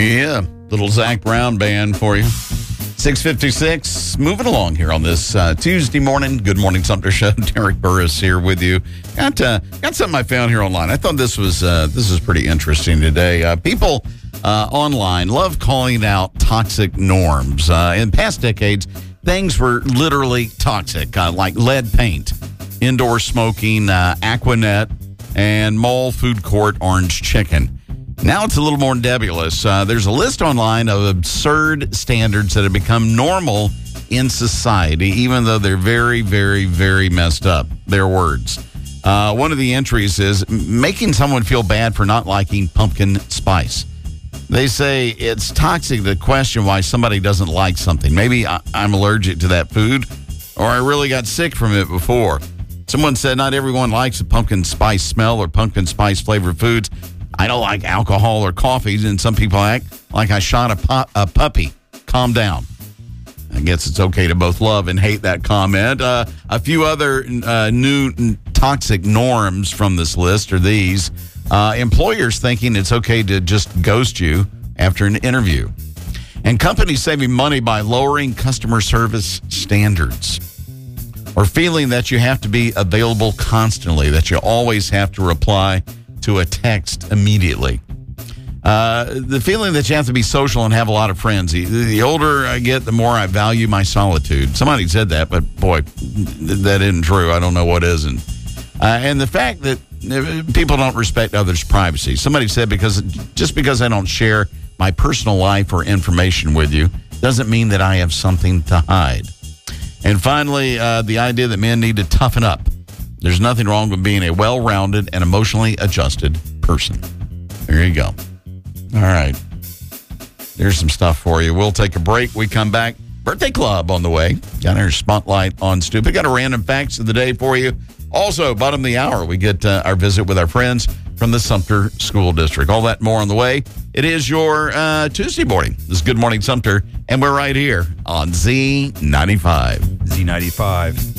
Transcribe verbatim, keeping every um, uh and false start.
Yeah, little Zach Brown band for you. six fifty-six, moving along here on this uh, Tuesday morning. Good Morning Sumter Show. Derek Burris here with you. Got uh, got something I found here online. I thought this was uh, this was pretty interesting today. Uh, people uh, online love calling out toxic norms. Uh, in past decades, things were literally toxic, uh, like lead paint, indoor smoking, uh, Aquanet, and mall food court orange chicken. Now it's a little more nebulous. Uh, there's a list online of absurd standards that have become normal in society, even though they're very, very, very messed up. Their words. Uh, one of the entries is making someone feel bad for not liking pumpkin spice. They say it's toxic to question why somebody doesn't like something. Maybe I- I'm allergic to that food, or I really got sick from it before. Someone said not everyone likes the pumpkin spice smell or pumpkin spice flavored foods. I don't like alcohol or coffee, and some people act like I shot a, pu- a puppy. Calm down. I guess it's okay to both love and hate that comment. Uh, a few other uh, new n- toxic norms from this list are these. Uh, employers thinking it's okay to just ghost you after an interview. And companies saving money by lowering customer service standards. Or feeling that you have to be available constantly, that you always have to reply to a text immediately. Uh, the feeling that you have to be social and have a lot of friends. The, the older I get, the more I value my solitude. Somebody said that, but boy, that isn't true. I don't know what isn't. Uh, and the fact that people don't respect others' privacy. Somebody said because just because I don't share my personal life or information with you doesn't mean that I have something to hide. And finally, uh, the idea that men need to toughen up. There's nothing wrong with being a well-rounded and emotionally adjusted person. There you go. All right. There's some stuff for you. We'll take a break. We come back. Birthday Club on the way. Got our spotlight on Stu. We got a random facts of the day for you. Also, bottom of the hour, we get uh, our visit with our friends from the Sumter School District. All that more on the way. It is your uh, Tuesday morning. This is Good Morning Sumter, and we're right here on Z ninety-five. Z ninety-five.